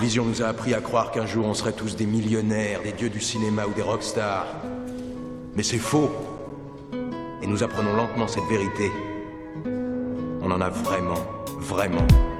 télévision nous a appris à croire qu'un jour on serait tous des millionnaires, des dieux du cinéma ou des rockstars. Mais c'est faux. Et nous apprenons lentement cette vérité. On en a vraiment, vraiment